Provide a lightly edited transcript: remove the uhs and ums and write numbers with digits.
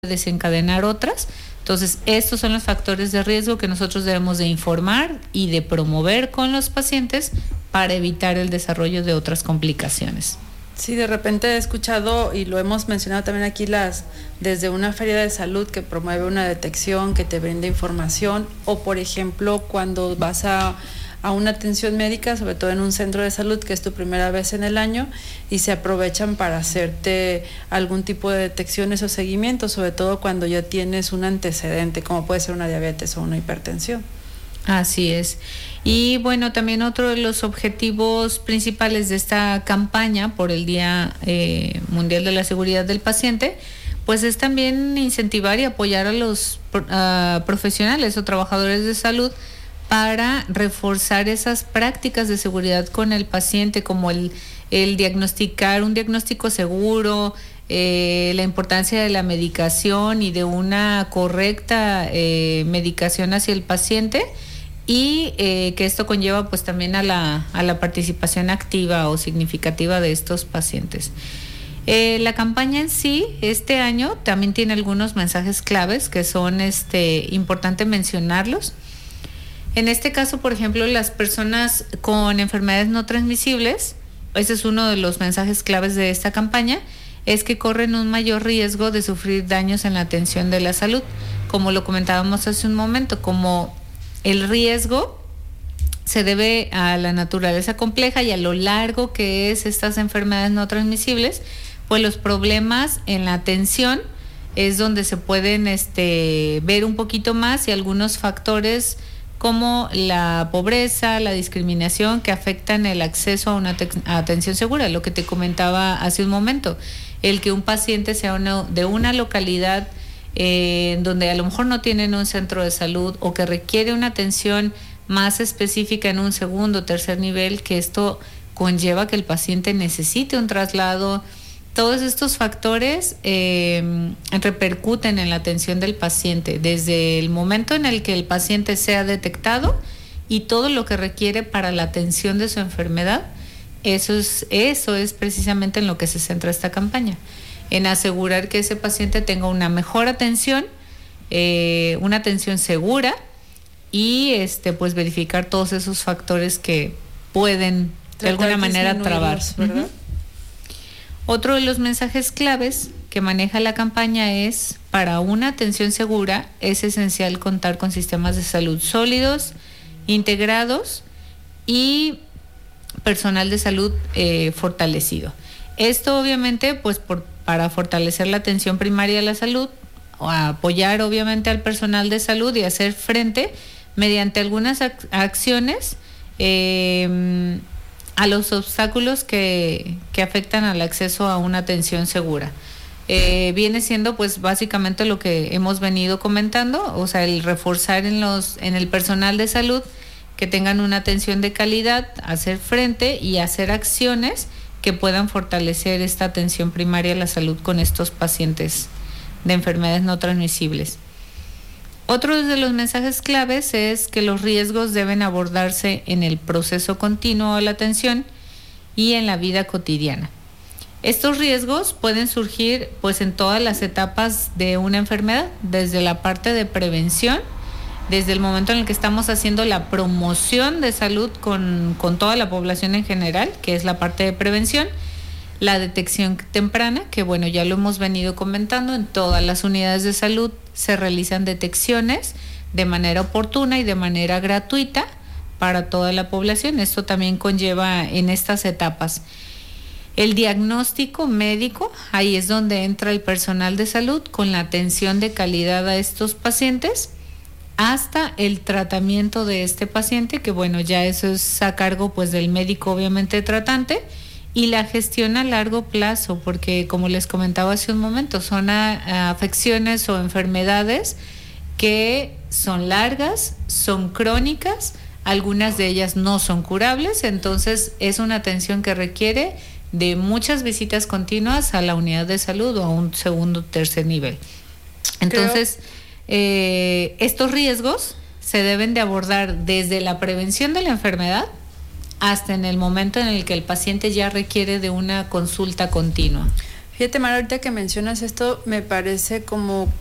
desencadenar otras. Entonces, estos son los factores de riesgo que nosotros debemos de informar y de promover con los pacientes para evitar el desarrollo de otras complicaciones. Sí, de repente he escuchado y lo hemos mencionado también aquí desde una feria de salud que promueve una detección, que te brinda información, o por ejemplo cuando vas a una atención médica, sobre todo en un centro de salud que es tu primera vez en el año y se aprovechan para hacerte algún tipo de detecciones o seguimientos, sobre todo cuando ya tienes un antecedente, como puede ser una diabetes o una hipertensión. Así es. Y bueno, también otro de los objetivos principales de esta campaña por el Día Mundial de la Seguridad del Paciente, pues es también incentivar y apoyar a los profesionales o trabajadores de salud para reforzar esas prácticas de seguridad con el paciente, como el diagnosticar un diagnóstico seguro, la importancia de la medicación y de una correcta medicación hacia el paciente, y que esto conlleva pues también a la participación activa o significativa de estos pacientes. La campaña en sí, este año, también tiene algunos mensajes claves que son importante mencionarlos. En este caso, por ejemplo, las personas con enfermedades no transmisibles, ese es uno de los mensajes claves de esta campaña, es que corren un mayor riesgo de sufrir daños en la atención de la salud, como lo comentábamos hace un momento, como el riesgo se debe a la naturaleza compleja y a lo largo que es estas enfermedades no transmisibles, pues los problemas en la atención es donde se pueden ver un poquito más, y algunos factores como la pobreza, la discriminación que afectan el acceso a una atención segura, lo que te comentaba hace un momento, el que un paciente sea de una localidad donde a lo mejor no tienen un centro de salud o que requiere una atención más específica en un segundo o tercer nivel, que esto conlleva que el paciente necesite un traslado. Todos estos factores repercuten en la atención del paciente desde el momento en el que el paciente sea detectado y todo lo que requiere para la atención de su enfermedad. Eso es precisamente en lo que se centra esta campaña, en asegurar que ese paciente tenga una mejor atención, una atención segura, y pues verificar todos esos factores que pueden de alguna manera trabar. ¿Verdad? Otro de los mensajes claves que maneja la campaña es: para una atención segura es esencial contar con sistemas de salud sólidos, integrados y personal de salud fortalecido. Esto obviamente pues para fortalecer la atención primaria de la salud, o apoyar obviamente al personal de salud y hacer frente mediante algunas acciones a los obstáculos que afectan al acceso a una atención segura. Viene siendo pues básicamente lo que hemos venido comentando, o sea, el reforzar en el personal de salud que tengan una atención de calidad, hacer frente y hacer acciones que puedan fortalecer esta atención primaria a la salud con estos pacientes de enfermedades no transmisibles. Otro de los mensajes claves es que los riesgos deben abordarse en el proceso continuo de la atención y en la vida cotidiana. Estos riesgos pueden surgir pues en todas las etapas de una enfermedad, desde la parte de prevención, desde el momento en el que estamos haciendo la promoción de salud con toda la población en general, que es la parte de prevención, la detección temprana, que bueno, ya lo hemos venido comentando, en todas las unidades de salud se realizan detecciones de manera oportuna y de manera gratuita para toda la población. Esto también conlleva en estas etapas el diagnóstico médico. Ahí es donde entra el personal de salud con la atención de calidad a estos pacientes, hasta el tratamiento de este paciente, que bueno, ya eso es a cargo pues del médico obviamente tratante, y la gestión a largo plazo, porque como les comentaba hace un momento, son afecciones o enfermedades que son largas, son crónicas, algunas de ellas no son curables, entonces es una atención que requiere de muchas visitas continuas a la unidad de salud o a un segundo o tercer nivel. Entonces, estos riesgos se deben de abordar desde la prevención de la enfermedad hasta en el momento en el que el paciente ya requiere de una consulta continua. Fíjate, Mara, ahorita que mencionas esto, me parece como